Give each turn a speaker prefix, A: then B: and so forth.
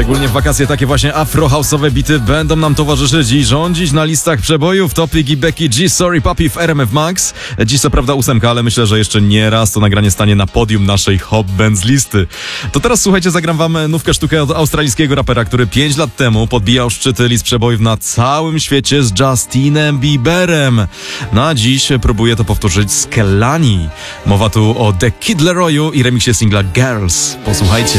A: Szczególnie w wakacje takie właśnie afro-house'owe bity będą nam towarzyszyć i rządzić na listach przebojów. Topic i Becky G, Sorry Papi w RMF Max. Dziś co prawda 8, ale myślę, że jeszcze nie raz to nagranie stanie na podium naszej Hot Bands listy. To teraz słuchajcie, zagram wam nówkę sztukę od australijskiego rapera, który 5 lat temu podbijał szczyty list przebojów na całym świecie z Justinem Bieberem. No a dziś próbuję to powtórzyć z Kehlani. Mowa tu o The Kid Leroyu i remiksie singla Girls. Posłuchajcie.